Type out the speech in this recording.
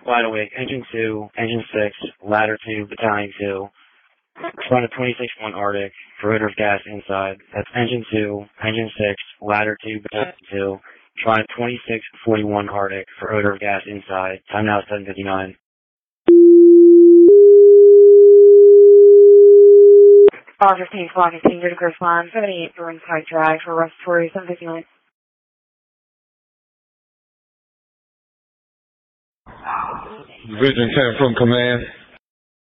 Wide awake, engine 2, engine 6, ladder 2, battalion 2. Respond to 26-1 Arctic for odor of gas inside. That's engine 2, engine 6, ladder 2, battalion 2. Respond to 26-41 Arctic for odor of gas inside. Time now is 7:59. R15 Squawk is senior to correspond 78 for inside drag for respiratory 7:59. Division 10 from command.